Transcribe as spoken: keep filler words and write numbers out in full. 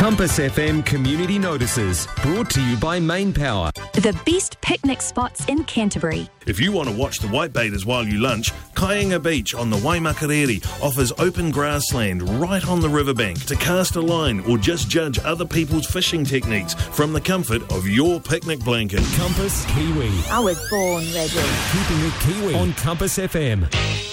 Compass F M Community Notices, brought to you by Main Power. The best picnic spots in Canterbury. If you want to watch the whitebaiters while you lunch, Kaiinga Beach on the Waimakariri offers open grassland right on the riverbank to cast a line or just judge other people's fishing techniques from the comfort of your picnic blanket. Compass Kiwi. I was born ready. Keeping it Kiwi on Compass F M.